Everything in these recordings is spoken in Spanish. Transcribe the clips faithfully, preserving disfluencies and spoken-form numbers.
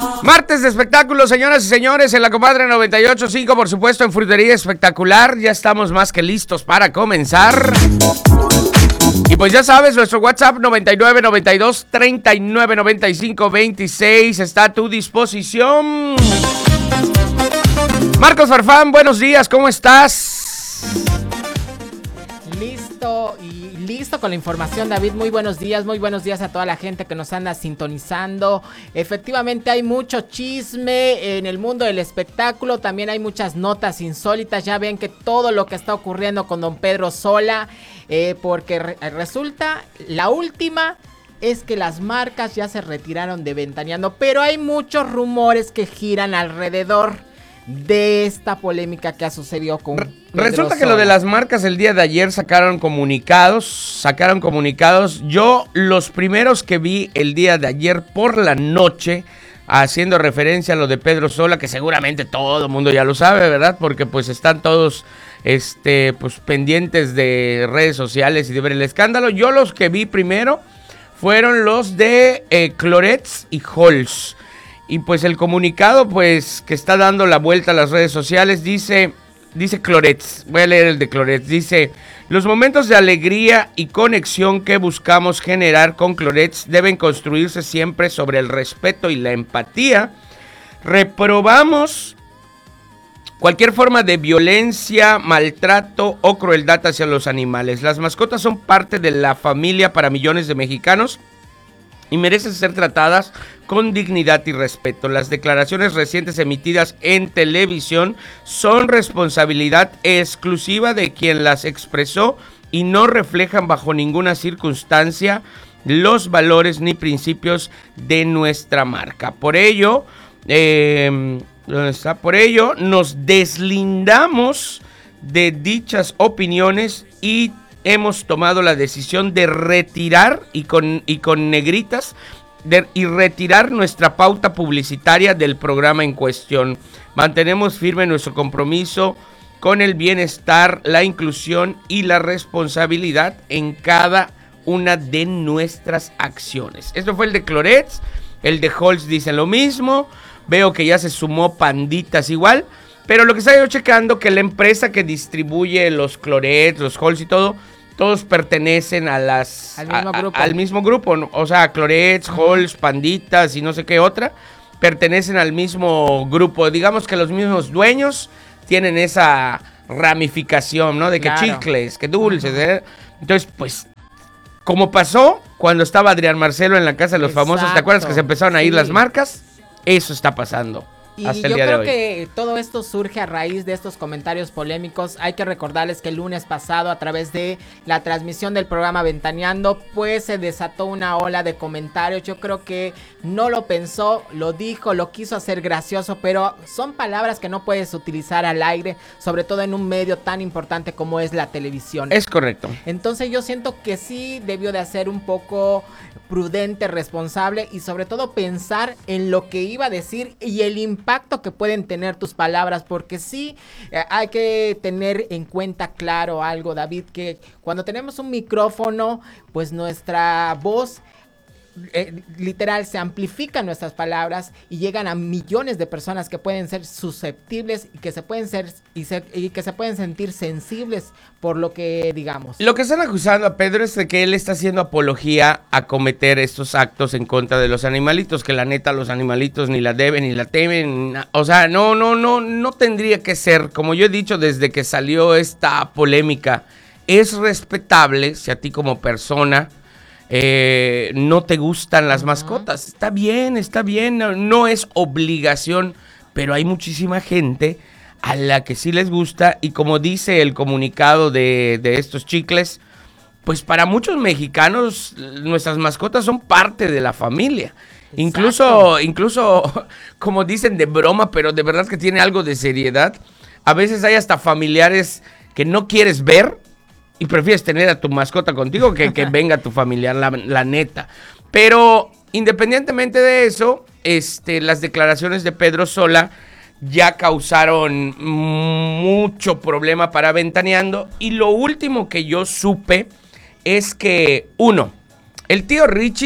Martes de espectáculos, señoras y señores, en la Comadre noventa y ocho punto cinco, por supuesto, en Frutería Espectacular. Ya estamos más que listos para comenzar. Y pues ya sabes, nuestro WhatsApp noventa y nueve, noventa y dos, treinta y nueve, noventa y cinco, veintiséis está a tu disposición. Marcos Farfán, buenos días, ¿cómo estás? Listo y listo con la información, David. Muy buenos días, muy buenos días a toda la gente que nos anda sintonizando. Efectivamente hay mucho chisme en el mundo del espectáculo, también hay muchas notas insólitas. Ya ven que todo lo que está ocurriendo con don Pedro Sola, eh, porque re- resulta, la última es que las marcas ya se retiraron de Ventaneando, pero hay muchos rumores que giran alrededor de esta polémica que ha sucedido con Pedro Resulta que Sola. lo de las marcas el día de ayer sacaron comunicados, sacaron comunicados. Yo los primeros que vi el día de ayer por la noche, haciendo referencia a lo de Pedro Sola, que seguramente todo el mundo ya lo sabe, ¿verdad? Porque pues están todos este, pues, pendientes de redes sociales y de ver el escándalo. Yo los que vi primero fueron los de eh, Clorets y Halls. Y pues el comunicado pues que está dando la vuelta a las redes sociales dice, dice Clorets, voy a leer el de Clorets, dice: los momentos de alegría y conexión que buscamos generar con Clorets deben construirse siempre sobre el respeto y la empatía. Reprobamos cualquier forma de violencia, maltrato o crueldad hacia los animales. Las mascotas son parte de la familia para millones de mexicanos y merecen ser tratadas con dignidad y respeto. Las declaraciones recientes emitidas en televisión son responsabilidad exclusiva de quien las expresó y no reflejan bajo ninguna circunstancia los valores ni principios de nuestra marca. Por ello, eh, ¿dónde está? Por ello, nos deslindamos de dichas opiniones y hemos tomado la decisión de retirar, y con, y con negritas, de, y retirar nuestra pauta publicitaria del programa en cuestión. Mantenemos firme nuestro compromiso con el bienestar, la inclusión y la responsabilidad en cada una de nuestras acciones. Esto fue el de Clorets. El de Halls dice lo mismo. Veo que ya se sumó Panditas igual. Pero lo que está yo checando, que la empresa que distribuye los Clorets, los Halls y todo, todos pertenecen a las al mismo a, grupo, a, al mismo grupo, ¿no? O sea, Clorets, Halls, Panditas y no sé qué otra, pertenecen al mismo grupo. Digamos que los mismos dueños tienen esa ramificación, ¿no? De que claro, chicles, que dulces, ¿eh? Entonces, pues, como pasó cuando estaba Adrián Marcelo en la Casa de los exacto, Famosos, ¿te acuerdas que se empezaron a ir sí. las marcas? Eso está pasando. Y hasta el yo día creo de hoy. que todo esto surge a raíz de estos comentarios polémicos. Hay que recordarles que el lunes pasado, a través de la transmisión del programa Ventaneando, pues se desató una ola de comentarios. Yo creo que no lo pensó, lo dijo, lo quiso hacer gracioso, pero son palabras que no puedes utilizar al aire, sobre todo en un medio tan importante como es la televisión. Es correcto. Entonces yo siento que sí debió de hacer un poco prudente, responsable y sobre todo pensar en lo que iba a decir y el impacto que pueden tener tus palabras, porque sí eh, hay que tener en cuenta claro algo, David, que cuando tenemos un micrófono, pues nuestra voz Eh, literal se amplifican nuestras palabras y llegan a millones de personas que pueden ser susceptibles y que se pueden ser y, se, y que se pueden sentir sensibles por lo que digamos. Lo que están acusando a Pedro es de que él está haciendo apología a cometer estos actos en contra de los animalitos, que la neta los animalitos ni la deben ni la temen, o sea, no, no, no, no tendría que ser. Como yo he dicho desde que salió esta polémica, es respetable si a ti como persona Eh, no te gustan las uh-huh. mascotas, está bien, está bien, no, no es obligación, pero hay muchísima gente a la que sí les gusta, y como dice el comunicado de, de estos chicles, pues para muchos mexicanos nuestras mascotas son parte de la familia. Exacto. Incluso, incluso como dicen de broma, pero de verdad que tiene algo de seriedad, a veces hay hasta familiares que no quieres ver y prefieres tener a tu mascota contigo que que venga tu familiar, la, la neta. Pero independientemente de eso, este, las declaraciones de Pedro Sola ya causaron mucho problema para Ventaneando. Y lo último que yo supe es que, uno, el tío Richie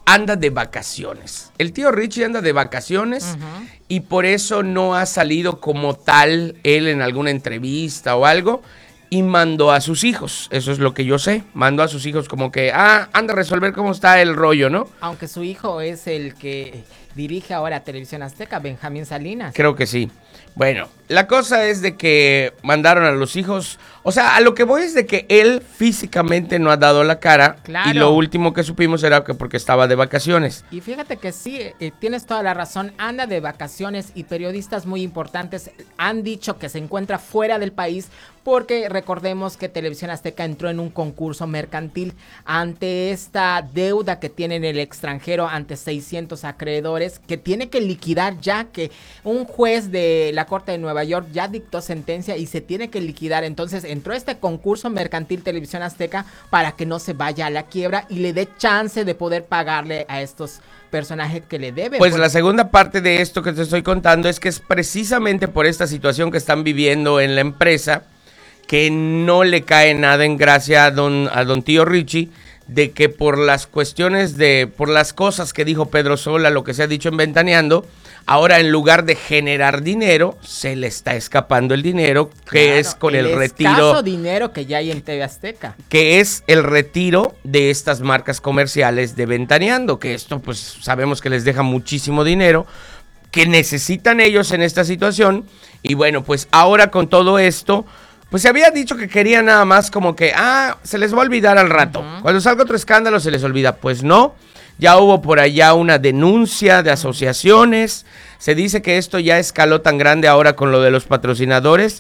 anda de vacaciones. El tío Richie anda de vacaciones uh-huh. y por eso no ha salido como tal él en alguna entrevista o algo y mandó a sus hijos. Eso es lo que yo sé. Mandó a sus hijos como que, ah, anda a resolver cómo está el rollo, ¿no? Aunque su hijo es el que dirige ahora Televisión Azteca, Benjamín Salinas. Creo que sí. Bueno, la cosa es de que mandaron a los hijos, o sea, a lo que voy es de que él físicamente no ha dado la cara. Claro. Y lo último que supimos era que porque estaba de vacaciones. Y fíjate que sí, eh, tienes toda la razón, anda de vacaciones y periodistas muy importantes han dicho que se encuentra fuera del país porque recordemos que Televisión Azteca entró en un concurso mercantil ante esta deuda que tiene en el extranjero ante seiscientos acreedores que tiene que liquidar ya que un juez de la Corte de Nueva York ya dictó sentencia y se tiene que liquidar. Entonces entró este concurso mercantil Televisión Azteca para que no se vaya a la quiebra y le dé chance de poder pagarle a estos personajes que le deben. Pues la segunda parte de esto que te estoy contando es que es precisamente por esta situación que están viviendo en la empresa que no le cae nada en gracia a don, a don tío Richie, de que por las cuestiones de, por las cosas que dijo Pedro Sola, lo que se ha dicho en Ventaneando, ahora en lugar de generar dinero, se le está escapando el dinero, que claro, es con el, el retiro. El escaso dinero que ya hay en T V Azteca. Que es el retiro de estas marcas comerciales de Ventaneando, que esto pues sabemos que les deja muchísimo dinero, que necesitan ellos en esta situación, y bueno, pues ahora con todo esto, pues se había dicho que querían nada más como que, ah, se les va a olvidar al rato. Uh-huh. Cuando salga otro escándalo se les olvida. Pues no, ya hubo por allá una denuncia de asociaciones. Se dice que esto ya escaló tan grande ahora con lo de los patrocinadores,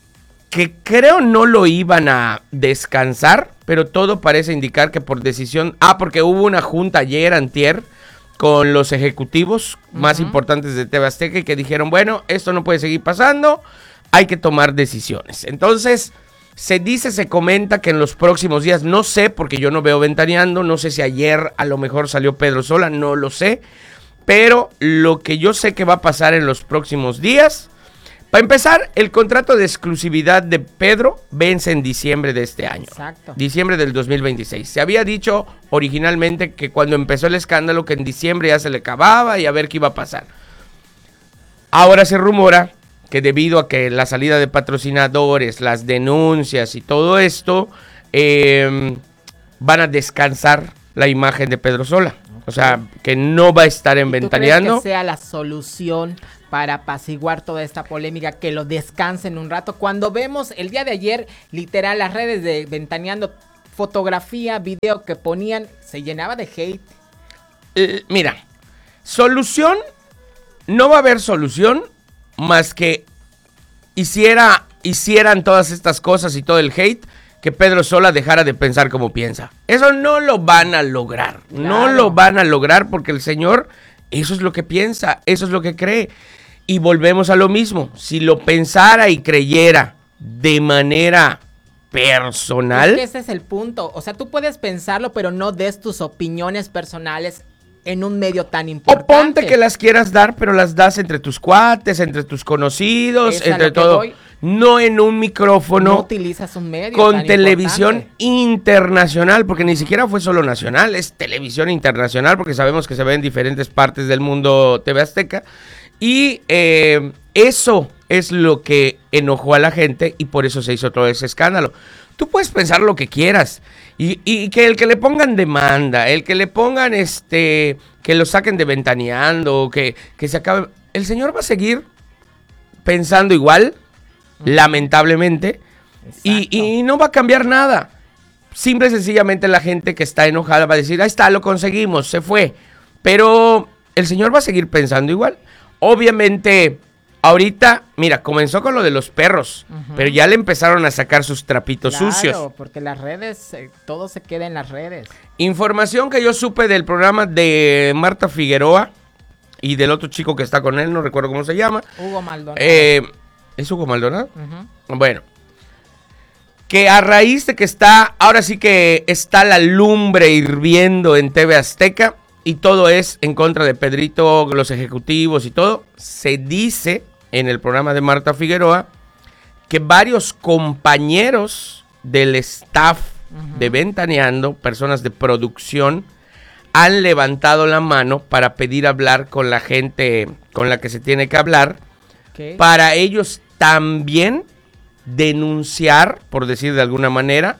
que creo no lo iban a descansar, pero todo parece indicar que por decisión... Ah, porque hubo una junta ayer, antier, con los ejecutivos uh-huh. más importantes de T V Azteca y que dijeron, bueno, esto no puede seguir pasando, hay que tomar decisiones. Entonces, se dice, se comenta que en los próximos días, no sé, porque yo no veo Ventaneando, no sé si ayer a lo mejor salió Pedro Sola, no lo sé, pero lo que yo sé que va a pasar en los próximos días, para empezar, el contrato de exclusividad de Pedro vence en diciembre de este año. Exacto. Diciembre del dos mil veintiséis. Se había dicho originalmente que cuando empezó el escándalo, que en diciembre ya se le acababa y a ver qué iba a pasar. Ahora se rumora que debido a que la salida de patrocinadores, las denuncias y todo esto, eh, van a descansar la imagen de Pedro Sola. Okay. O sea, que no va a estar en Ventaneando. ¿Tú crees que sea la solución para apaciguar toda esta polémica, que lo descansen un rato? Cuando vemos el día de ayer, literal, las redes de Ventaneando, fotografía, video que ponían, se llenaba de hate. Eh, mira, solución, no va a haber solución más que hiciera, hicieran todas estas cosas y todo el hate, que Pedro Sola dejara de pensar como piensa. Eso no lo van a lograr, claro. no lo van a lograr porque el señor, eso es lo que piensa, eso es lo que cree. Y volvemos a lo mismo, si lo pensara y creyera de manera personal. Es que ese es el punto, o sea, tú puedes pensarlo, pero no des tus opiniones personales en un medio tan importante. O ponte que las quieras dar, pero las das entre tus cuates, entre tus conocidos, es entre todo. Voy. No en un micrófono. No utilizas un medio con tan televisión importante. internacional, porque ni siquiera fue solo nacional, es televisión internacional, porque sabemos que se ve en diferentes partes del mundo T V Azteca. Y eh, eso es lo que enojó a la gente y por eso se hizo todo ese escándalo. Tú puedes pensar lo que quieras y, y que el que le pongan demanda, el que le pongan este, que lo saquen de Ventaneando, que, que se acabe. El señor va a seguir pensando igual, uh-huh. lamentablemente, y, y no va a cambiar nada. Simple y sencillamente la gente que está enojada va a decir, ahí está, lo conseguimos, se fue. Pero el señor va a seguir pensando igual. Obviamente, ahorita, mira, comenzó con lo de los perros, uh-huh. pero ya le empezaron a sacar sus trapitos claro, sucios. Claro, porque las redes, eh, todo se queda en las redes. Información que yo supe del programa de Marta Figueroa y del otro chico que está con él, no recuerdo cómo se llama. Hugo Maldonado. Eh, ¿Es Hugo Maldonado? Uh-huh. Bueno, que a raíz de que está, ahora sí que está la lumbre hirviendo en T V Azteca, y todo es en contra de Pedrito, los ejecutivos y todo. Se dice en el programa de Marta Figueroa que varios compañeros del staff uh-huh. de Ventaneando, personas de producción, han levantado la mano para pedir hablar con la gente con la que se tiene que hablar, okay, para ellos también denunciar, por decir de alguna manera,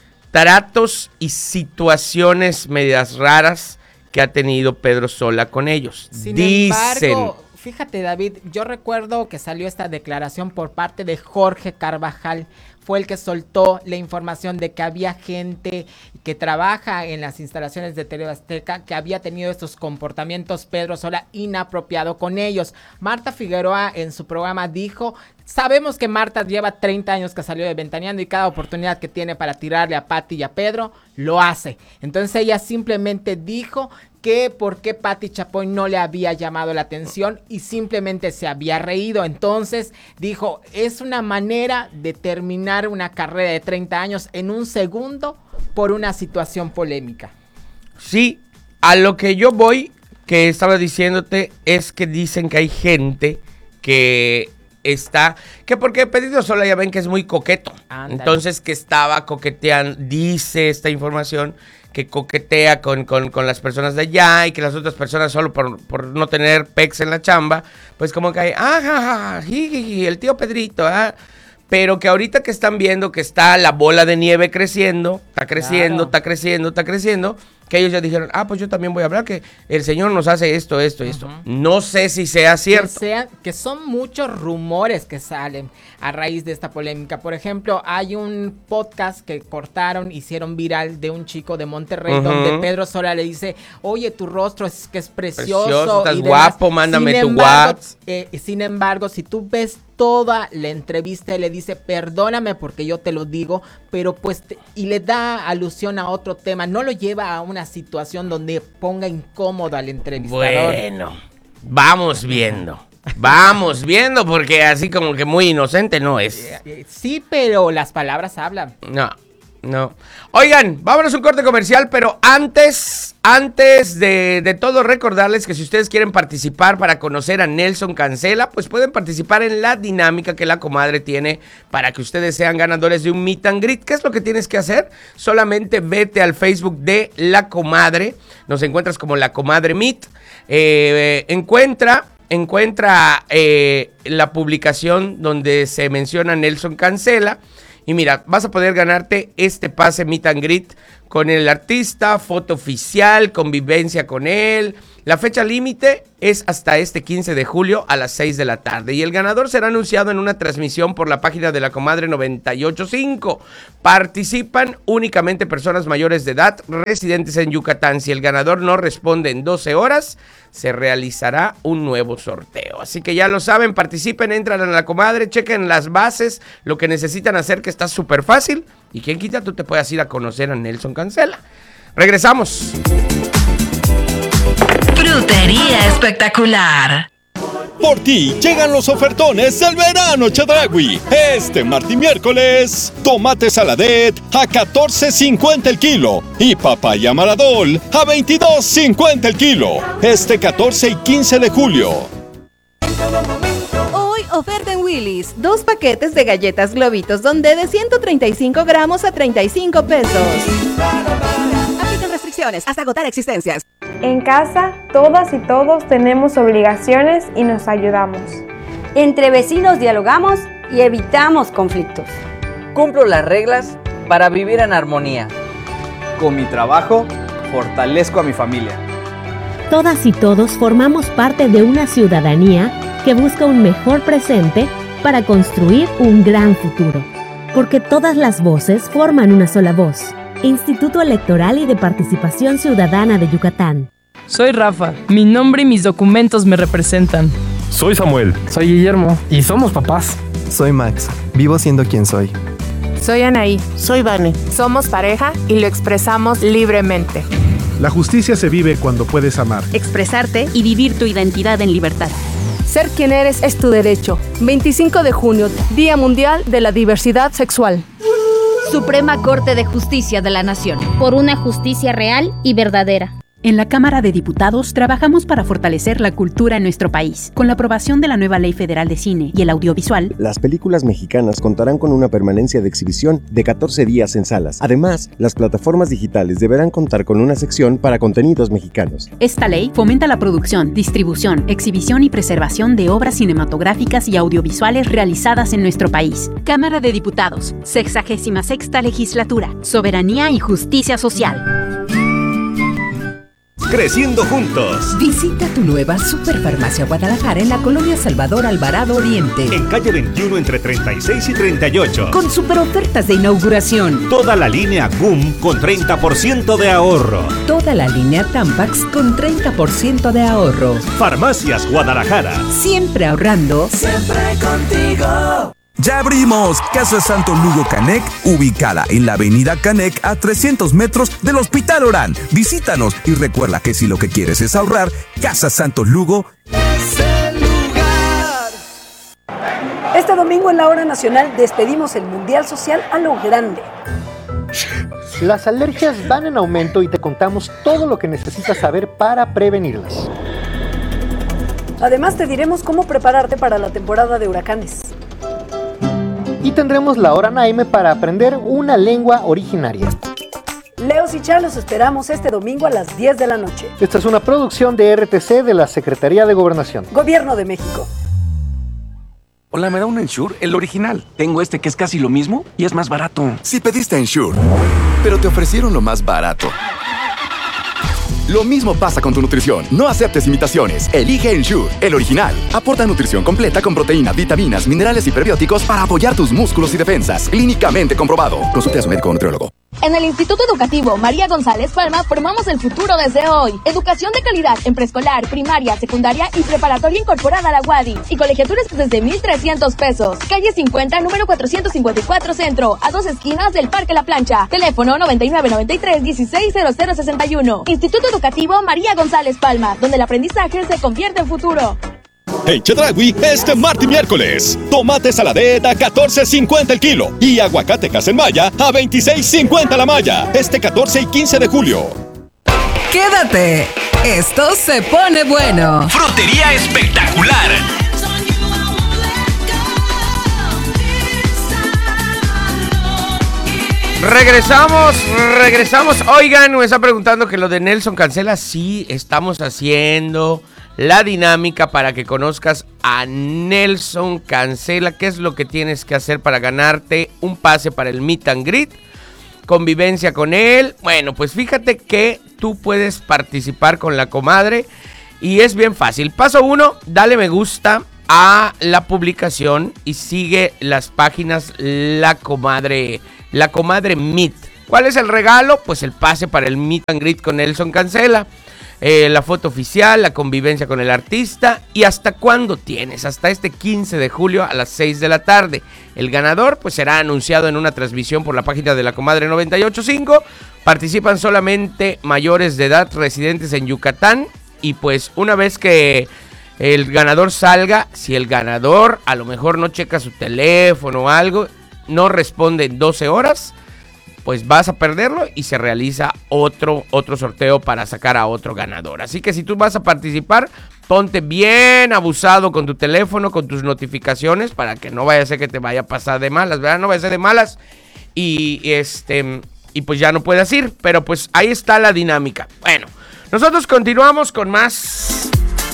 tratos y situaciones medias raras que ha tenido Pedro Sola con ellos. Sin Dicen... embargo, fíjate, David, yo recuerdo que salió esta declaración por parte de Jorge Carvajal, fue el que soltó la información de que había gente que trabaja en las instalaciones de T V Azteca que había tenido estos comportamientos Pedro Sola inapropiado con ellos. Marta Figueroa en su programa dijo: sabemos que Marta lleva treinta años que salió de Ventaneando y cada oportunidad que tiene para tirarle a Pati y a Pedro, lo hace. Entonces ella simplemente dijo que por qué Pati Chapoy no le había llamado la atención y simplemente se había reído. Entonces dijo, es una manera de terminar una carrera de treinta años en un segundo por una situación polémica. Sí, a lo que yo voy, que estaba diciéndote, es que dicen que hay gente que está, que porque Pedrito Sola ya ven que es muy coqueto. Ándale. Entonces que estaba coqueteando, dice esta información, que coquetea con, con, con las personas de allá y que las otras personas solo por, por no tener pex en la chamba, pues como que hay, ah, el tío Pedrito, ah. Pero que ahorita que están viendo que está la bola de nieve creciendo, está creciendo, claro. está creciendo, está creciendo, que ellos ya dijeron, ah, pues yo también voy a hablar, que el señor nos hace esto, esto y uh-huh. esto. No sé si sea cierto. Que, sea, que son muchos rumores que salen a raíz de esta polémica. Por ejemplo, hay un podcast que cortaron, hicieron viral de un chico de Monterrey, uh-huh. donde Pedro Sola le dice, oye, tu rostro es que es precioso. Precioso, estás y guapo, mándame sin tu embargo, WhatsApp. Eh, sin embargo, si tú ves toda la entrevista, le dice, perdóname porque yo te lo digo, pero pues, te, y le da alusión a otro tema, no lo lleva a una situación donde ponga incómodo al entrevistador. Bueno, vamos viendo, vamos viendo, porque así como que muy inocente no es. Sí, pero las palabras hablan. No. No. Oigan, vámonos a un corte comercial, pero antes, antes de, de todo recordarles que si ustedes quieren participar para conocer a Nelson Cancela, pues pueden participar en la dinámica que La Comadre tiene para que ustedes sean ganadores de un meet and greet. ¿Qué es lo que tienes que hacer? Solamente vete al Facebook de La Comadre, nos encuentras como La Comadre Meet, eh, encuentra... Encuentra eh, la publicación donde se menciona Nelson Cancela. Y mira, vas a poder ganarte este pase meet and greet con el artista, foto oficial, convivencia con él. La fecha límite es hasta este quince de julio a las seis de la tarde. Y el ganador será anunciado en una transmisión por la página de La Comadre noventa y ocho punto cinco. Participan únicamente personas mayores de edad residentes en Yucatán. Si el ganador no responde en doce horas, se realizará un nuevo sorteo. Así que ya lo saben, participen, entran a La Comadre, chequen las bases, lo que necesitan hacer, que está súper fácil. Y quien quita, tú te puedas ir a conocer a Nelson Cancela. Regresamos. Frutería espectacular. Por ti llegan los ofertones del verano Chedraui. Este martes y miércoles, tomate saladet a catorce cincuenta el kilo y papaya maradol a veintidós cincuenta el kilo. Este catorce y quince de julio. Hoy oferta en Willy's. Dos paquetes de galletas Globitos Donde de ciento treinta y cinco gramos a treinta y cinco pesos. Aplican restricciones hasta agotar existencias. En casa, todas y todos tenemos obligaciones y nos ayudamos. Entre vecinos dialogamos y evitamos conflictos. Cumplo las reglas para vivir en armonía. Con mi trabajo, fortalezco a mi familia. Todas y todos formamos parte de una ciudadanía que busca un mejor presente para construir un gran futuro. Porque todas las voces forman una sola voz. Instituto Electoral y de Participación Ciudadana de Yucatán. Soy Rafa, mi nombre y mis documentos me representan. Soy Samuel. Soy Guillermo. Y somos papás. Soy Max, vivo siendo quien soy. Soy Anaí. Soy Vane. Somos pareja y lo expresamos libremente. La justicia se vive cuando puedes amar, expresarte y vivir tu identidad en libertad. Ser quien eres es tu derecho. veinticinco de junio, Día Mundial de la Diversidad Sexual. Suprema Corte de Justicia de la Nación. Por una justicia real y verdadera. En la Cámara de Diputados trabajamos para fortalecer la cultura en nuestro país. Con la aprobación de la nueva Ley Federal de Cine y el Audiovisual, las películas mexicanas contarán con una permanencia de exhibición de catorce días en salas. Además, las plataformas digitales deberán contar con una sección para contenidos mexicanos. Esta ley fomenta la producción, distribución, exhibición y preservación de obras cinematográficas y audiovisuales realizadas en nuestro país. Cámara de Diputados, sexagésima sexta Legislatura, Soberanía y Justicia Social. Creciendo juntos. Visita tu nueva Superfarmacia Guadalajara en la colonia Salvador Alvarado Oriente. En calle veintiuno entre treinta y seis y treinta y ocho. Con super ofertas de inauguración. Toda la línea G U M con treinta por ciento de ahorro. Toda la línea Tampax con treinta por ciento de ahorro. Farmacias Guadalajara. Siempre ahorrando. Siempre contigo. ¡Ya abrimos! Casa Santo Lugo Canec, ubicada en la avenida Canec a trescientos metros del Hospital Orán. Visítanos y recuerda que si lo que quieres es ahorrar, Casa Santo Lugo es el lugar. Este domingo en la Hora Nacional despedimos el Mundial Social a lo grande. Las alergias van en aumento y te contamos todo lo que necesitas saber para prevenirlas. Además te diremos cómo prepararte para la temporada de huracanes. Y tendremos la Hora Naime para aprender una lengua originaria. Leos y Chá los esperamos este domingo a las diez de la noche. Esta es una producción de R T C de la Secretaría de Gobernación. Gobierno de México. Hola, ¿me da un Ensure? El original. Tengo este que es casi lo mismo y es más barato. Si pediste Ensure, pero te ofrecieron lo más barato. Lo mismo pasa con tu nutrición. No aceptes imitaciones. Elige Ensure, el original. Aporta nutrición completa con proteínas, vitaminas, minerales y prebióticos para apoyar tus músculos y defensas. Clínicamente comprobado. Consulte a su médico o nutriólogo. En el Instituto Educativo María González Palma formamos el futuro desde hoy. Educación de calidad en preescolar, primaria, secundaria y preparatoria incorporada a la U A D I. Y colegiaturas desde mil trescientos pesos. Calle cincuenta, número cuatrocientos cincuenta y cuatro Centro, a dos esquinas del Parque La Plancha. Teléfono noventa y nueve noventa y tres dieciséis cero cero sesenta y uno. Instituto Educativo María González Palma, donde el aprendizaje se convierte en futuro. En Chedraui, este martes y miércoles, tomate saladet a catorce cincuenta el kilo y aguacate Casenmaya a veintiséis cincuenta la malla, este catorce y quince de julio. Quédate, esto se pone bueno. Frutería espectacular. Regresamos, regresamos. Oigan, me está preguntando que lo de Nelson Cancela. Sí, estamos haciendo la dinámica para que conozcas a Nelson Cancela. ¿Qué es lo que tienes que hacer para ganarte un pase para el Meet and Greet? Convivencia con él. Bueno, pues fíjate que tú puedes participar con la comadre y es bien fácil. Paso uno, dale me gusta a la publicación y sigue las páginas La Comadre, La Comadre Meet. ¿Cuál es el regalo? Pues el pase para el Meet and Greet con Nelson Cancela. Eh, la foto oficial, la convivencia con el artista. ¿Y hasta cuándo tienes? Hasta este quince de julio a las seis de la tarde. El ganador pues será anunciado en una transmisión por la página de La Comadre noventa y ocho punto cinco. Participan solamente mayores de edad residentes en Yucatán. Y pues una vez que el ganador salga, si el ganador a lo mejor no checa su teléfono o algo, no responde en doce horas, pues vas a perderlo y se realiza otro, otro sorteo para sacar a otro ganador. Así que si tú vas a participar, ponte bien abusado con tu teléfono, con tus notificaciones, para que no vaya a ser que te vaya a pasar de malas, ¿verdad? No vaya a ser de malas y, y este y pues ya no puedas ir, pero pues ahí está la dinámica. Bueno, nosotros continuamos con más.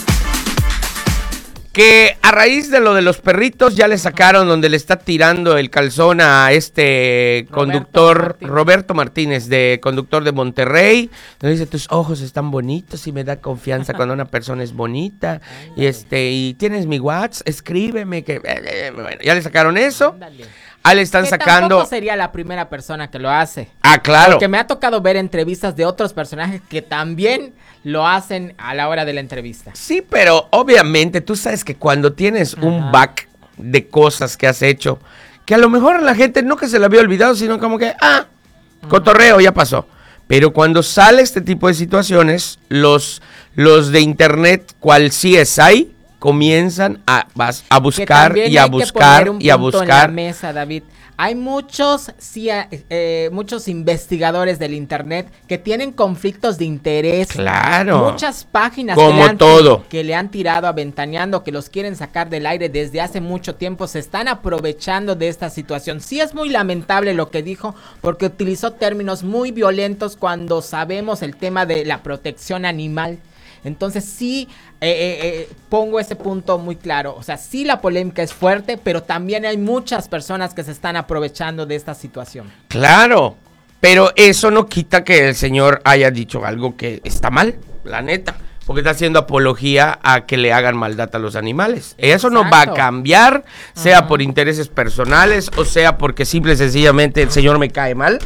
Que a raíz de lo de los perritos ya le sacaron donde le está tirando el calzón a este Roberto conductor Martínez. Roberto Martínez, de conductor de Monterrey. Le dice, tus ojos están bonitos y me da confianza cuando una persona es bonita. Ay, y este y tienes mi WhatsApp, escríbeme que bueno, ya le sacaron eso. Ándale. Ah, le están que sacando. Tampoco sería la primera persona que lo hace. Ah, claro. Porque me ha tocado ver entrevistas de otros personajes que también lo hacen a la hora de la entrevista. Sí, pero obviamente tú sabes que cuando tienes Ajá. un back de cosas que has hecho, que a lo mejor la gente no que se la había olvidado, sino como que, ah, Ajá. cotorreo, ya pasó. Pero cuando sale este tipo de situaciones, los, los de internet, cual C S I, comienzan a, a buscar y a buscar y a buscar. En la mesa, David. Hay muchos, sí, eh, muchos investigadores del internet que tienen conflictos de interés. Claro. Muchas páginas como que le, han, todo. que le han tirado aventaneando, que los quieren sacar del aire desde hace mucho tiempo, se están aprovechando de esta situación. Sí es muy lamentable lo que dijo, porque utilizó términos muy violentos cuando sabemos el tema de la protección animal. Entonces sí, eh, eh, eh, pongo ese punto muy claro. O sea, sí la polémica es fuerte, pero también hay muchas personas que se están aprovechando de esta situación. Claro, pero eso no quita que el señor haya dicho algo que está mal, la neta. Porque está haciendo apología a que le hagan maldad a los animales. Eso Exacto. no va a cambiar, sea uh-huh. por intereses personales o sea porque simple y sencillamente el señor me cae mal.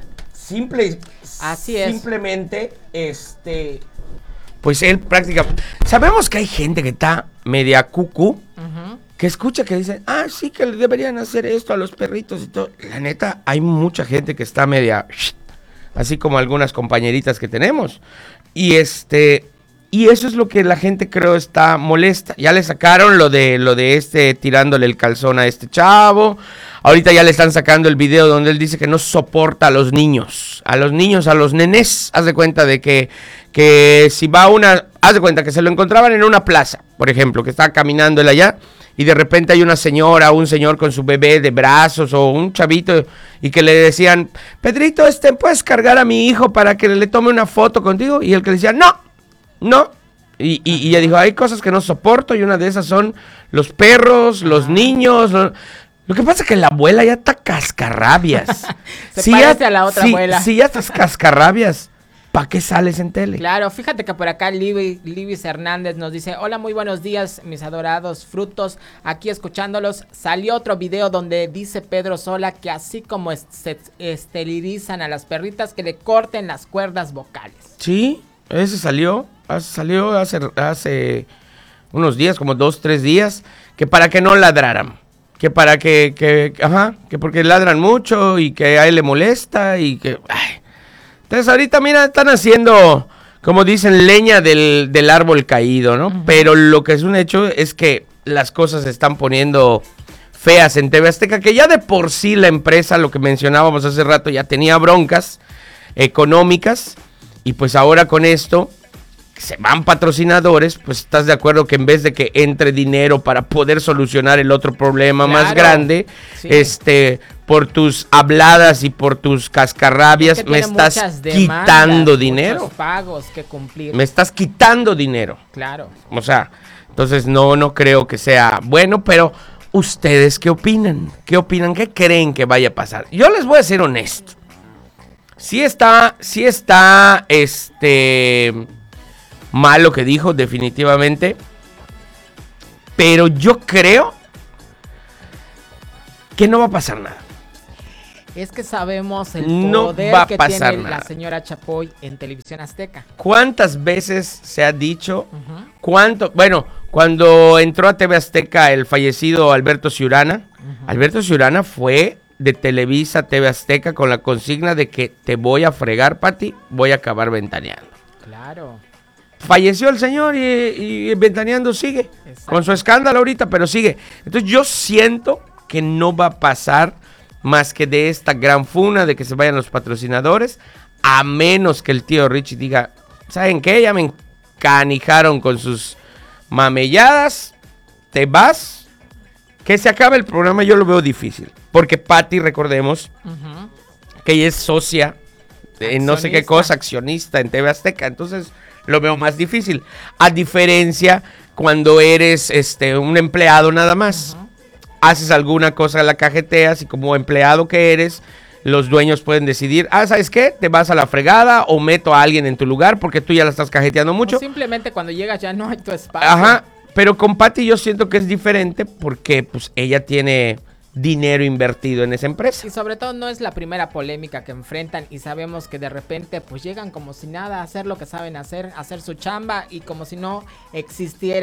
Simple, Así es. Simplemente, este... Pues él prácticamente... Sabemos que hay gente que está media cucú, uh-huh. que escucha que dicen, ah, sí, que le deberían hacer esto a los perritos y todo. La neta, hay mucha gente que está media... Así como algunas compañeritas que tenemos. Y este... Y eso es lo que la gente creo está molesta. Ya le sacaron lo de lo de este tirándole el calzón a este chavo. Ahorita ya le están sacando el video donde él dice que no soporta a los niños. A los niños, a los nenes. Haz de cuenta de que, que si va a una... Haz de cuenta que se lo encontraban en una plaza, por ejemplo, que estaba caminando él allá. Y de repente hay una señora o un señor con su bebé de brazos o un chavito y que le decían, Pedrito, este, ¿puedes cargar a mi hijo para que le tome una foto contigo? Y el que le decía, no. No, y, y, y ella dijo, hay cosas que no soporto y una de esas son los perros, los niños. Lo, lo que pasa es que la abuela ya está cascarrabias. Se si parece ya, a la otra si, abuela. Si ya estás cascarrabias, ¿para qué sales en tele? Claro, fíjate que por acá Libis Hernández nos dice, hola, muy buenos días, mis adorados frutos, aquí escuchándolos. Salió otro video donde dice Pedro Sola que así como est- se esterilizan a las perritas, que le corten las cuerdas vocales. Sí. Ese salió, salió hace, hace unos días, como dos, tres días, que para que no ladraran, que para que, que, ajá, que porque ladran mucho y que a él le molesta y que, ay. Entonces ahorita, mira, están haciendo, como dicen, leña del, del árbol caído, ¿no? Uh-huh. Pero lo que es un hecho es que las cosas se están poniendo feas en T V Azteca, que ya de por sí la empresa, lo que mencionábamos hace rato, ya tenía broncas económicas. Y pues ahora con esto, se van patrocinadores, pues estás de acuerdo que en vez de que entre dinero para poder solucionar el otro problema claro, más grande, sí. este, por tus habladas y por tus cascarrabias, es que me estás demandas, quitando dinero. Pagos que cumplir. Me estás quitando dinero. Claro. O sea, entonces no, no creo que sea bueno, pero ¿ustedes qué opinan? ¿Qué opinan? ¿Qué creen que vaya a pasar? Yo les voy a ser honesto. Sí está, sí está, este, mal lo que dijo, definitivamente. Pero yo creo que no va a pasar nada. Es que sabemos el no poder va a que pasar tiene nada. la señora Chapoy en Televisión Azteca. ¿Cuántas veces se ha dicho? Uh-huh. ¿Cuánto? Bueno, cuando entró a T V Azteca el fallecido Alberto Ciurana, uh-huh. Alberto Ciurana fue de Televisa, T V Azteca, con la consigna de que te voy a fregar, Pati, voy a acabar ventaneando. Claro. Falleció el señor y, y ventaneando sigue. Exacto. Con su escándalo ahorita, pero sigue. Entonces yo siento que no va a pasar más que de esta gran funa de que se vayan los patrocinadores, a menos que el tío Richie diga, ¿saben qué? Ya me encanijaron con sus mamelladas, te vas. Que se acabe el programa yo lo veo difícil. Porque Pati, recordemos, uh-huh. que ella es socia de no sé qué cosa, accionista en T V Azteca. Entonces lo veo más difícil. A diferencia cuando eres este un empleado nada más. Uh-huh. Haces alguna cosa, la cajeteas y como empleado que eres, los dueños pueden decidir, ah, ¿sabes qué? Te vas a la fregada o meto a alguien en tu lugar porque tú ya la estás cajeteando mucho. O simplemente cuando llegas ya no hay tu espacio. Ajá. Pero con Pati yo siento que es diferente porque pues ella tiene dinero invertido en esa empresa. Y sobre todo no es la primera polémica que enfrentan y sabemos que de repente pues llegan como si nada a hacer lo que saben hacer, hacer su chamba y como si no existiera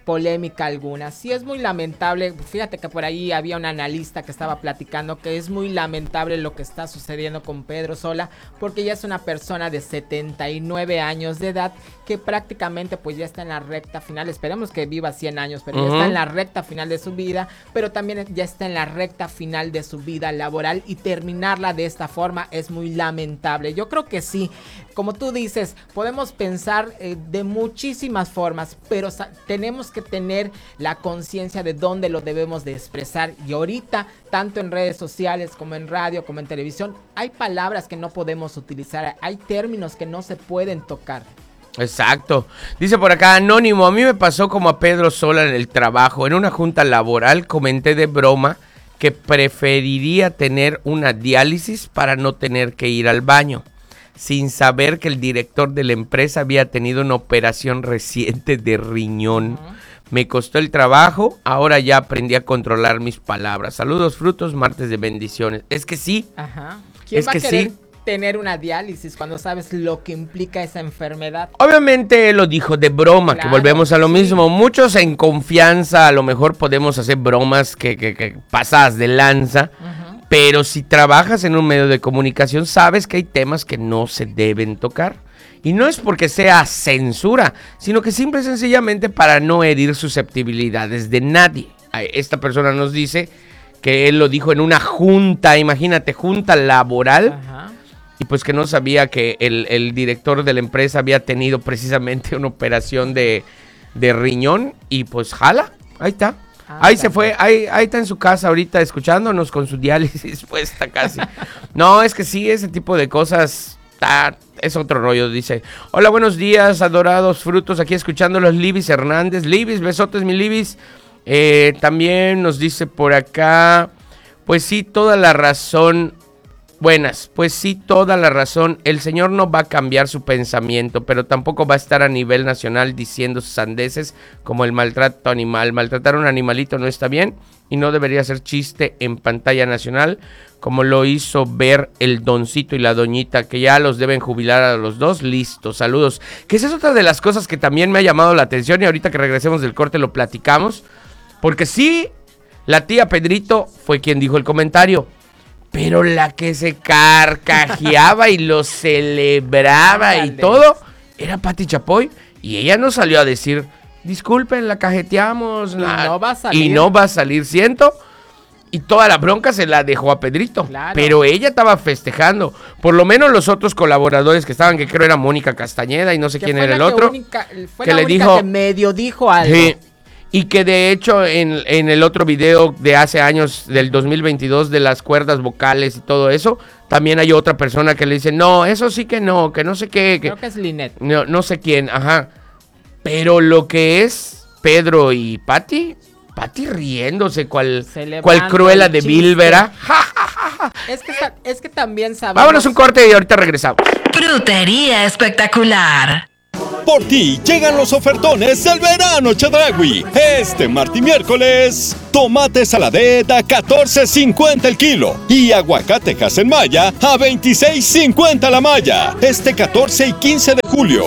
polémica alguna. Sí es muy lamentable, fíjate que por ahí había un analista que estaba platicando que es muy lamentable lo que está sucediendo con Pedro Sola, porque ya es una persona de setenta y nueve años de edad que prácticamente pues ya está en la recta final, esperemos que viva cien años, pero uh-huh. ya está en la recta final de su vida, pero también ya está en la recta final de su vida laboral y terminarla de esta forma es muy lamentable. Yo creo que sí, como tú dices, podemos pensar eh, de muchísimas formas, pero sa- tenemos que tener la conciencia de dónde lo debemos de expresar, y ahorita, tanto en redes sociales como en radio, como en televisión, hay palabras que no podemos utilizar, hay términos que no se pueden tocar. Exacto. Dice por acá Anónimo, a mí me pasó como a Pedro Sola en el trabajo. En una junta laboral comenté de broma que preferiría tener una diálisis para no tener que ir al baño, sin saber que el director de la empresa había tenido una operación reciente de riñón. Uh-huh. Me costó el trabajo, ahora ya aprendí a controlar mis palabras. Saludos, frutos, martes de bendiciones. Es que sí. Ajá. ¿Quién es va que a querer sí. tener una diálisis cuando sabes lo que implica esa enfermedad? Obviamente él lo dijo de broma, claro, que volvemos a lo sí. mismo. Muchos en confianza a lo mejor podemos hacer bromas que, que, que pasadas de lanza. Uh-huh. Pero si trabajas en un medio de comunicación, sabes que hay temas que no se deben tocar. Y no es porque sea censura, sino que simple y sencillamente para no herir susceptibilidades de nadie. Esta persona nos dice que él lo dijo en una junta, imagínate, junta laboral. Ajá. Y pues que no sabía que el, el director de la empresa había tenido precisamente una operación de, de riñón. Y pues jala, ahí está. Ah, ahí se fue, ahí, ahí está en su casa ahorita escuchándonos con su diálisis puesta casi. No, es que sí, ese tipo de cosas está, es otro rollo, dice. Hola, buenos días, adorados frutos, aquí escuchando los Libis Hernández. Libis, besotes, mi Libis. Eh, también nos dice por acá, pues sí, toda la razón. Buenas, pues sí, toda la razón. El señor no va a cambiar su pensamiento, pero tampoco va a estar a nivel nacional diciendo sandeces como el maltrato animal. Maltratar a un animalito no está bien y no debería ser chiste en pantalla nacional, como lo hizo ver el Doncito y la Doñita, que ya los deben jubilar a los dos. Listo, saludos. Que esa es otra de las cosas que también me ha llamado la atención y ahorita que regresemos del corte lo platicamos, porque sí, la tía Pedrito fue quien dijo el comentario. Pero la que se carcajeaba y lo celebraba y todo era Pati Chapoy. Y ella no salió a decir, disculpen, la cajeteamos. Y no va a salir. Y no va a salir, siento. Y toda la bronca se la dejó a Pedrito. Claro. Pero ella estaba festejando. Por lo menos los otros colaboradores que estaban, que creo era Mónica Castañeda y no sé quién era el otro. Única, fue que la le única dijo, que medio dijo algo. Sí. Y que de hecho en, en el otro video de hace años, del dos mil veintidós, de las cuerdas vocales y todo eso, también hay otra persona que le dice, no, eso sí que no, que no sé qué. Que, Creo que es Linet. No, no sé quién, ajá. Pero lo que es Pedro y Pati, Pati riéndose, cual, cual Cruella de Vilvera. Ja, ja, ja, ja. Es que, es que también sabemos... Vámonos un corte y ahorita regresamos. Frutería espectacular. Por ti llegan los ofertones del verano Chedraui. Este martes y miércoles, tomate saladet a catorce cincuenta el kilo y aguacate Hasenmaya a veintiséis cincuenta la malla. Este catorce y quince de julio.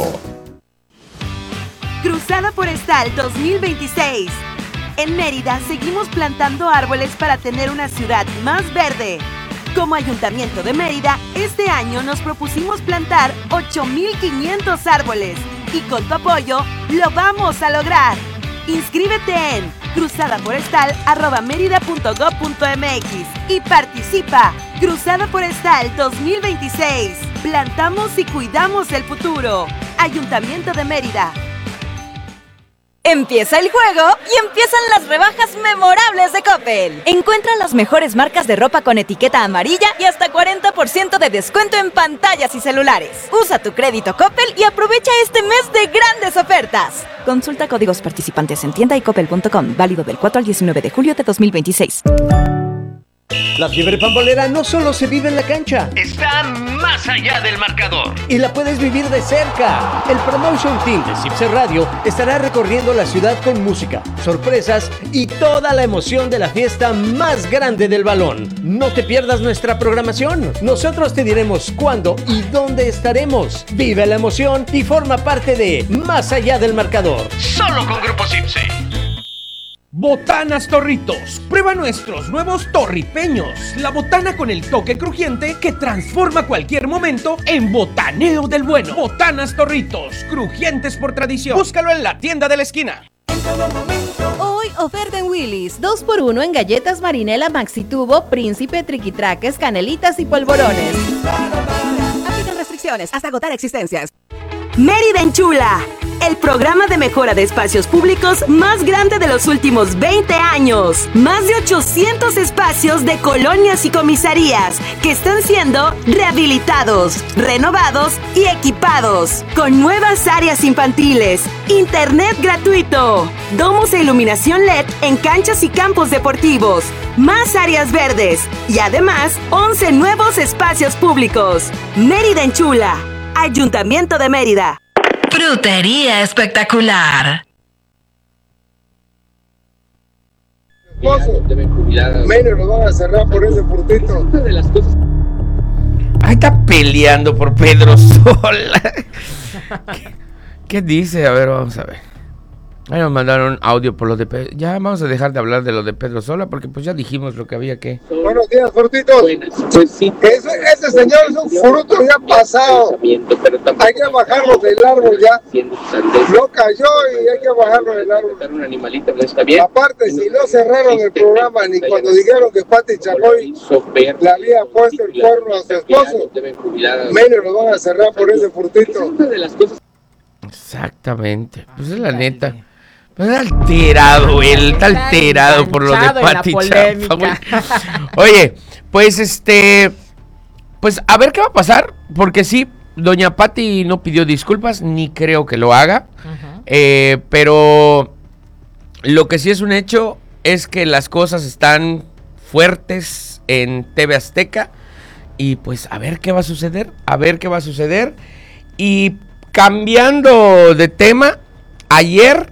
Cruzada Forestal dos mil veintiséis. En Mérida seguimos plantando árboles para tener una ciudad más verde. Como Ayuntamiento de Mérida, este año nos propusimos plantar ocho mil quinientos árboles y con tu apoyo lo vamos a lograr. Inscríbete en cruzadaforestal arroba mérida punto gob punto mx y participa. Cruzada Forestal dos mil veintiséis. Plantamos y cuidamos el futuro. Ayuntamiento de Mérida. Empieza el juego y empiezan las rebajas memorables de Coppel. Encuentra las mejores marcas de ropa con etiqueta amarilla y hasta cuarenta por ciento de descuento en pantallas y celulares. Usa tu crédito Coppel y aprovecha este mes de grandes ofertas. Consulta códigos participantes en tienda y coppel punto com. Válido del cuatro al diecinueve de julio de dos mil veintiséis. La fiebre pambolera no solo se vive en la cancha, está más allá del marcador y la puedes vivir de cerca. El Promotion Team de Cipse Radio estará recorriendo la ciudad con música, sorpresas y toda la emoción de la fiesta más grande del balón. No te pierdas nuestra programación. Nosotros te diremos cuándo y dónde estaremos. Vive la emoción y forma parte de Más allá del marcador. Solo con Grupo Cipse. Botanas Torritos. Prueba nuestros nuevos torripeños. La botana con el toque crujiente que transforma cualquier momento en botaneo del bueno. Botanas Torritos, crujientes por tradición. Búscalo en la tienda de la esquina. Hoy oferta en Willy's, dos por uno en galletas Marinela Maxi Tubo, Príncipe, Triquitraques, Canelitas y Polvorones. Aplican restricciones hasta agotar existencias. Mérida Enchula, el programa de mejora de espacios públicos más grande de los últimos veinte años. Más de ochocientos espacios de colonias y comisarías que están siendo rehabilitados, renovados y equipados. Con nuevas áreas infantiles, internet gratuito, domos e iluminación L E D en canchas y campos deportivos, más áreas verdes y además once nuevos espacios públicos. Mérida Enchula, Ayuntamiento de Mérida. Frutería Espectacular. Menos lo van a cerrar por ese frutito. Ahí está peleando por Pedro Sola. ¿Qué, ¿Qué dice? A ver, vamos a ver. Ahí nos mandaron audio por lo de Pedro. Ya vamos a dejar de hablar de lo de Pedro Sola porque pues ya dijimos lo que había que. Buenos días, frutitos. Pues sí. Ese, ese señor es un fruto ya pasado. Hay que bajarlo del árbol ya. No cayó y hay que bajarlo del árbol. Un animalito, ¿no está bien? Aparte, si no cerraron el programa ni cuando dijeron que Pati Chapoy le había puesto el cuerno a su esposo, menos lo van a cerrar por ese frutito. Exactamente. Pues es la neta. Pues está alterado, él está alterado por lo de Pati Chapoy. Oye, pues este, pues a ver qué va a pasar, porque sí, doña Pati no pidió disculpas, ni creo que lo haga, uh-huh. eh, pero lo que sí es un hecho es que las cosas están fuertes en T V Azteca y pues a ver qué va a suceder, a ver qué va a suceder. Y cambiando de tema, ayer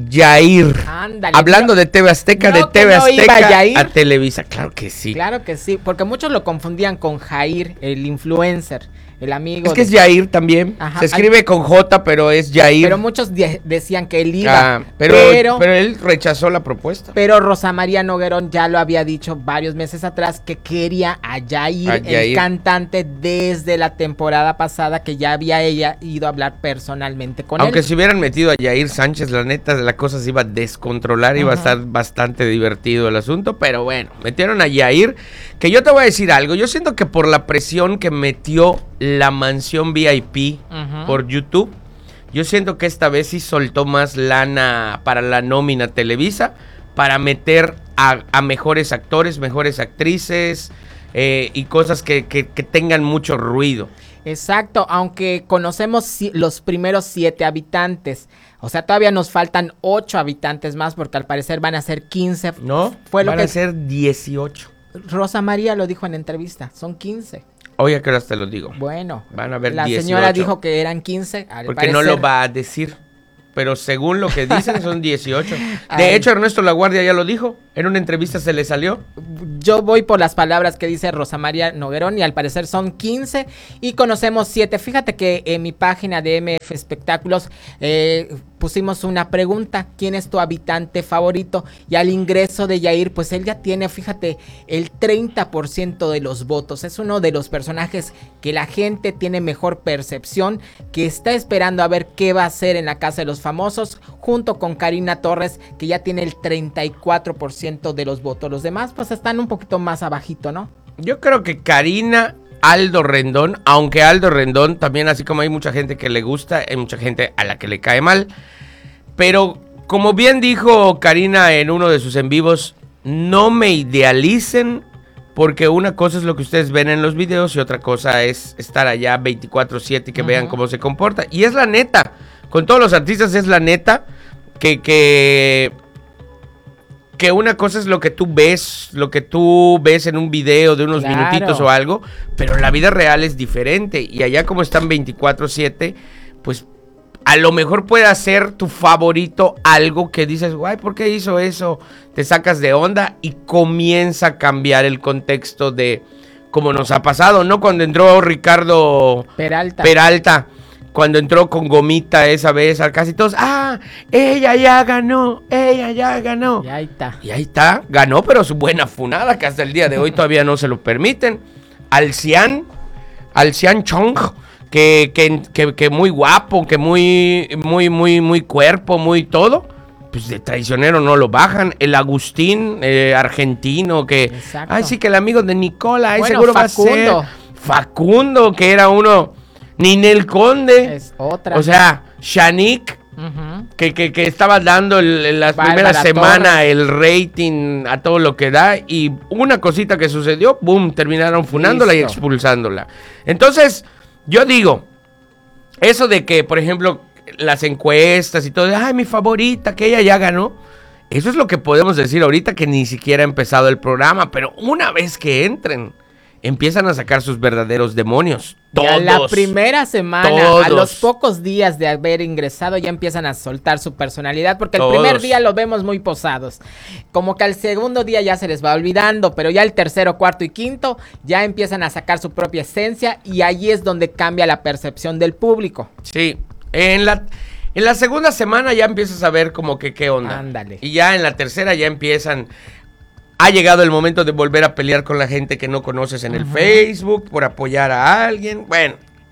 Yair, Ándale, hablando no, de T V Azteca, no, de T V no Azteca a Televisa, claro que sí. Claro que sí, porque muchos lo confundían con Jair, el influencer, el amigo. Es que de... es Yair también, Ajá, se escribe hay... con J, pero es Yair. Pero muchos de- decían que él iba, ah, pero, pero, pero él rechazó la propuesta. Pero Rosa María Noguerón ya lo había dicho varios meses atrás que quería a Yair, a Yair, el cantante, desde la temporada pasada, que ya había ella ido a hablar personalmente con Aunque él. Aunque si hubieran metido a Yair Sánchez, la neta, la cosa se iba a descontrolar, uh-huh. iba a estar bastante divertido el asunto, pero bueno, metieron a Yair, que yo te voy a decir algo, yo siento que por la presión que metió la mansión V I P uh-huh. por YouTube, yo siento que esta vez sí soltó más lana para la nómina Televisa, para meter a, a mejores actores, mejores actrices eh, y cosas que, que, que tengan mucho ruido. Exacto, aunque conocemos si, los primeros siete habitantes, o sea, todavía nos faltan ocho habitantes más porque al parecer van a ser quince. No, fue lo van que a ser dieciocho. Rosa María lo dijo en entrevista, son quince. Oye, ¿qué horas te lo digo? Bueno, van a ver la dieciocho. Señora dijo que eran quince. Al porque parecer... no lo va a decir, pero según lo que dicen son dieciocho. De Ay. hecho, Ernesto Laguardia ya lo dijo, en una entrevista se le salió. Yo voy por las palabras que dice Rosa María Noguerón y al parecer son quince y conocemos siete. Fíjate que en mi página de M F Espectáculos eh, pusimos una pregunta, ¿quién es tu habitante favorito? Y al ingreso de Yair, pues él ya tiene, fíjate, el treinta por ciento de los votos. Es uno de los personajes que la gente tiene mejor percepción, que está esperando a ver qué va a hacer en la Casa de los Famosos, junto con Karina Torres, que ya tiene el treinta y cuatro por ciento de los votos. Los demás, pues están un poquito más abajito, ¿no? Yo creo que Karina, Aldo Rendón, aunque Aldo Rendón también, así como hay mucha gente que le gusta, hay mucha gente a la que le cae mal, pero como bien dijo Karina en uno de sus en vivos, no me idealicen, porque una cosa es lo que ustedes ven en los videos y otra cosa es estar allá veinticuatro siete y que uh-huh. vean cómo se comporta, y es la neta, con todos los artistas es la neta, que que... que una cosa es lo que tú ves, lo que tú ves en un video de unos claro. minutitos o algo, pero la vida real es diferente, y allá como están veinticuatro siete, pues a lo mejor puede ser tu favorito algo que dices, guay, ¿por qué hizo eso? Te sacas de onda y comienza a cambiar el contexto de como nos ha pasado, ¿no? Cuando entró Ricardo Peralta, Peralta cuando entró con gomita esa vez, casi todos, ah, ella ya ganó, ella ya ganó. Y ahí está. Y ahí está, ganó, pero su buena funada, que hasta el día de hoy todavía no se lo permiten. Alcian, Alcian Chong, que, que, que, que muy guapo, que muy, muy, muy, muy cuerpo, muy todo. Pues de traicionero no lo bajan. El Agustín, eh, argentino, que... Exacto. Ay, sí, que el amigo de Nicola, ahí bueno, seguro Facundo. va a ser... Facundo, que era uno... Ninel Conde. Es otra. O sea, Shanique, uh-huh. que, que, que estaba dando en las primeras semanas el rating a todo lo que da. Y una cosita que sucedió, boom, terminaron funándola Listo. y expulsándola. Entonces, yo digo, eso de que, por ejemplo... las encuestas y todo, ay, mi favorita, que ella ya ganó. Eso es lo que podemos decir ahorita que ni siquiera ha empezado el programa, pero una vez que entren, empiezan a sacar sus verdaderos demonios. Todos. Ya la primera semana, todos. a los pocos días de haber ingresado, ya empiezan a soltar su personalidad, porque el todos. primer día los vemos muy posados. Como que al segundo día ya se les va olvidando, pero ya el tercero, cuarto y quinto ya empiezan a sacar su propia esencia y ahí es donde cambia la percepción del público. Sí. En la, en la segunda semana ya empiezas a ver como que qué onda. Ándale. Y ya en la tercera ya empiezan... Ha llegado el momento de volver a pelear con la gente que no conoces en uh-huh. el Facebook, por apoyar a alguien. Bueno,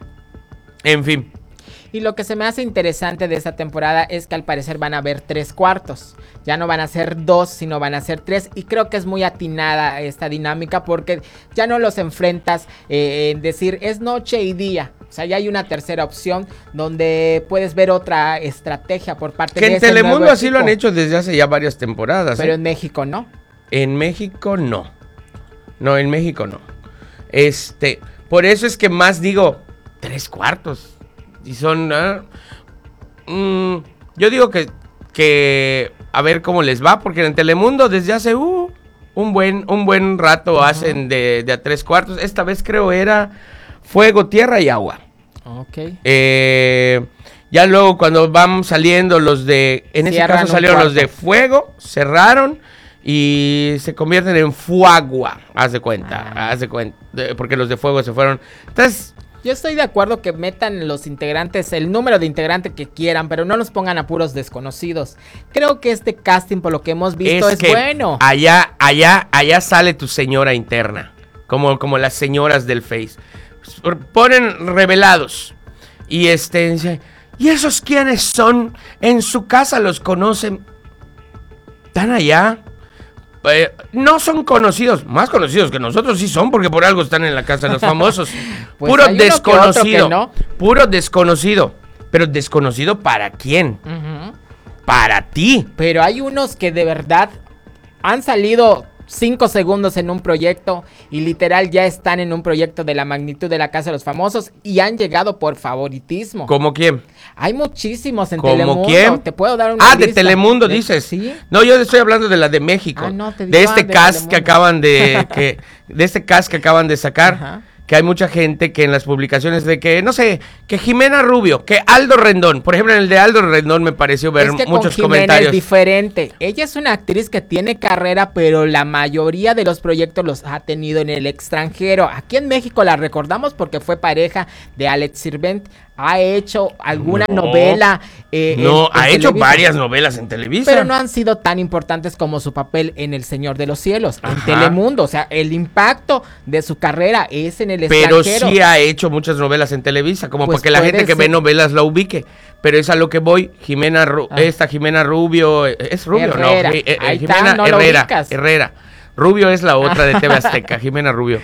en fin. Y lo que se me hace interesante de esta temporada es que al parecer van a haber tres cuartos. Ya no van a ser dos, sino van a ser tres. Y creo que es muy atinada esta dinámica porque ya no los enfrentas eh, en decir es noche y día. O sea, ya hay una tercera opción donde puedes ver otra estrategia por parte que de en ese Telemundo nuevo así equipo. Lo han hecho desde hace ya varias temporadas. Pero ¿eh? en México no. En México no. No, en México no. Este, por eso es que más digo, tres cuartos. Y son... Uh, mm, yo digo que, que... A ver cómo les va, porque en Telemundo desde hace... Uh, un, buen, un buen rato uh-huh. hacen de, de a tres cuartos. Esta vez creo era Fuego, Tierra y Agua. Ok. Eh, ya luego cuando van saliendo los de... En ese Cierran caso salieron cuarto. los de Fuego, cerraron... Y se convierten en Fuagua, haz de cuenta, ah. haz de cuenta, porque los de Fuego se fueron. Entonces, yo estoy de acuerdo que metan los integrantes, el número de integrantes que quieran, pero no los pongan a puros desconocidos. Creo que este casting, por lo que hemos visto, es, es bueno. Allá, allá, allá sale tu señora interna, como, como las señoras del Face. Ponen revelados. Y este, dice, ¿y esos quiénes son? En su casa los conocen. ¿Están allá? Eh, no son conocidos, más conocidos que nosotros sí son, porque por algo están en la casa de los famosos. Pues puro desconocido, no. Puro desconocido. Pero desconocido ¿para quién? Uh-huh. Para ti. Pero hay unos que de verdad han salido cinco segundos en un proyecto y literal ya están en un proyecto de la magnitud de la Casa de los Famosos y han llegado por favoritismo. ¿Cómo quién? Hay muchísimos en ¿Cómo Telemundo. quién? Te puedo dar una Ah, lista. de Telemundo dices. ¿Sí? No, yo estoy hablando de la de México. Ah, no, te digo, de este ah, de cast Telemundo. que acaban de que de este cast que acaban de sacar. Ajá. Que hay mucha gente que en las publicaciones de que, no sé, que Jimena Rubio, que Aldo Rendón, por ejemplo, en el de Aldo Rendón me pareció ver es que muchos con Jimena comentarios. Es diferente. Ella es una actriz que tiene carrera, pero la mayoría de los proyectos los ha tenido en el extranjero. Aquí en México la recordamos porque fue pareja de Alex Sirvent. Ha hecho alguna no, novela. Eh, no, en, en ha hecho Televisa. varias novelas en Televisa. Pero no han sido tan importantes como su papel en El Señor de los Cielos, Ajá. en Telemundo. O sea, el impacto de su carrera es en el Pero extranjero. sí ha hecho muchas novelas en Televisa, como pues para que la gente ser. que ve novelas la ubique. Pero es a lo que voy. Jimena, Ru ah. esta Jimena Rubio, ¿es Rubio Herrera. no? Eh, eh, Ahí Jimena está, no Herrera, Herrera. Rubio es la otra de T V Azteca, Jimena Rubio.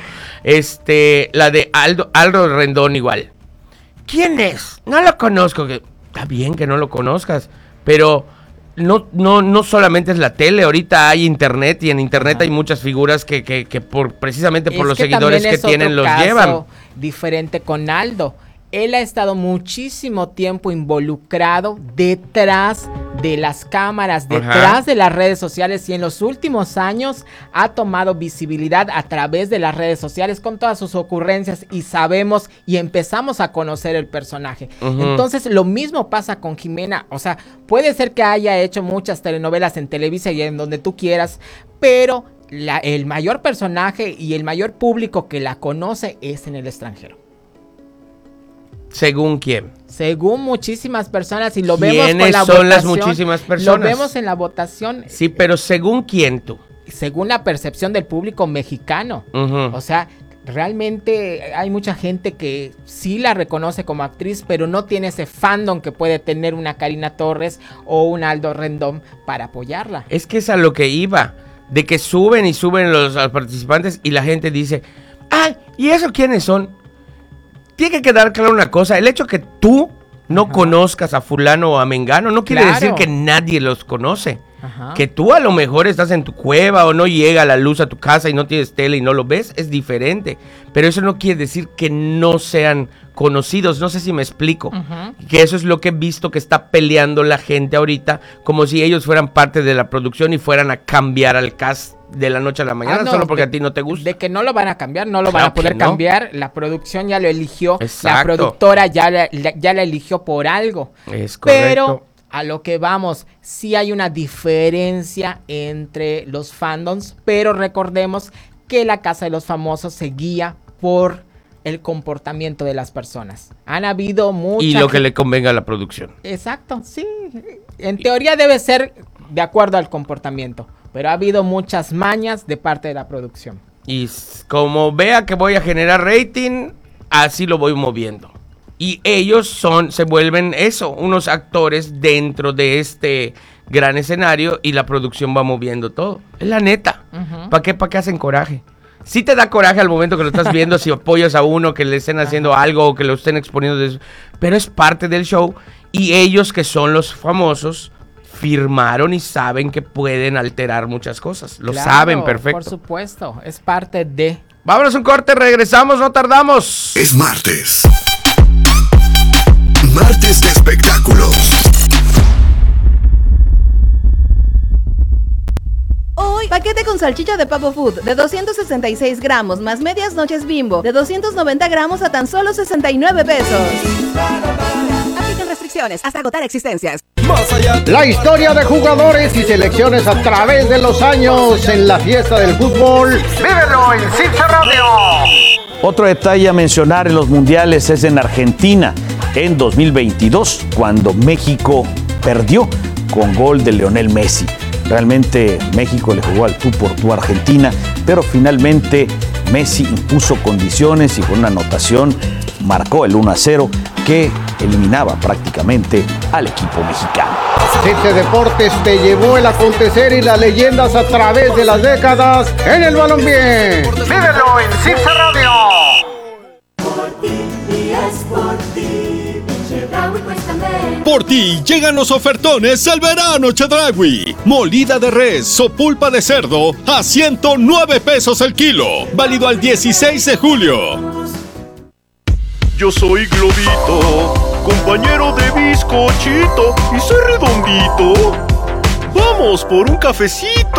Este, la de Aldo, Aldo Rendón igual. ¿Quién es? No lo conozco. Está bien que no lo conozcas, pero no, no, no solamente es la tele. Ahorita hay internet y en internet ah. hay muchas figuras que, que, que por precisamente por es los que seguidores que tienen los llevan. Diferente con Aldo. Él ha estado muchísimo tiempo involucrado detrás de las cámaras, detrás Ajá. de las redes sociales y en los últimos años ha tomado visibilidad a través de las redes sociales con todas sus ocurrencias y sabemos y empezamos a conocer el personaje. Uh-huh. Entonces lo mismo pasa con Jimena, o sea, puede ser que haya hecho muchas telenovelas en Televisa y en donde tú quieras, pero la, el mayor personaje y el mayor público que la conoce es en el extranjero. ¿Según quién? Según muchísimas personas y lo vemos con la ¿Quiénes son las muchísimas personas? Lo vemos en la votación. Sí, pero ¿según quién tú? Según la percepción del público mexicano. Uh-huh. O sea, realmente hay mucha gente que sí la reconoce como actriz, pero no tiene ese fandom que puede tener una Karina Torres o un Aldo Rendón para apoyarla. Es que es a lo que iba, de que suben y suben los, los participantes y la gente dice, ¡ay! ¿Y eso quiénes son? Tiene que quedar claro una cosa, el hecho que tú no Ajá. conozcas a fulano o a mengano no quiere claro. decir que nadie los conoce. Ajá. Que tú a lo mejor estás en tu cueva o no llega la luz a tu casa y no tienes tele y no lo ves, es diferente. Pero eso no quiere decir que no sean conocidos, no sé si me explico. Uh-huh. Que eso es lo que he visto que está peleando la gente ahorita, como si ellos fueran parte de la producción y fueran a cambiar al cast de la noche a la mañana, ah, no, solo porque de, a ti no te gusta. De que no lo van a cambiar, no lo claro van a poder no. cambiar, la producción ya lo eligió, Exacto. la productora ya la, la, ya la eligió por algo. Es correcto. Pero a lo que vamos, sí hay una diferencia entre los fandoms, pero recordemos que la Casa de los Famosos se guía por el comportamiento de las personas. Han habido muchas... Y lo que le convenga a la producción. Exacto, sí. En teoría debe ser de acuerdo al comportamiento, pero ha habido muchas mañas de parte de la producción. Y como vea que voy a generar rating, así lo voy moviendo. Y ellos son, se vuelven eso, unos actores dentro de este gran escenario y la producción va moviendo todo. Es la neta. Uh-huh. ¿Para qué, para qué hacen coraje? Sí te da coraje al momento que lo estás viendo, si apoyas a uno, que le estén haciendo Ajá. algo o que lo estén exponiendo. De eso. Pero es parte del show y ellos que son los famosos firmaron y saben que pueden alterar muchas cosas. Lo claro, saben perfecto. Por supuesto, es parte de... Vámonos un corte, regresamos, no tardamos. Es martes. Martes de espectáculos. Hoy, paquete con salchicha de Pavo Food de doscientos sesenta y seis gramos más medias noches Bimbo de doscientos noventa gramos a tan solo sesenta y nueve pesos. Aplican restricciones hasta agotar existencias. Más allá. La historia de jugadores y selecciones a través de los años en la fiesta del fútbol. ¡Vívelo en Cipse Radio! Otro detalle a mencionar en los mundiales es en Argentina en dos mil veintidós, cuando México perdió con gol de Lionel Messi. Realmente México le jugó al tú por tú a Argentina, pero finalmente Messi impuso condiciones y con una anotación marcó el uno a cero que eliminaba prácticamente al equipo mexicano. Cipse Deportes te llevó el acontecer y las leyendas a través de las décadas en el balompié. ¡Vívelo en Cipse Radio! Por ti llegan los ofertones del verano Chedraui. Molida de res o pulpa de cerdo a ciento nueve pesos el kilo. Válido al dieciséis de julio. Yo soy Globito, compañero de bizcochito, y soy redondito. Vamos por un cafecito.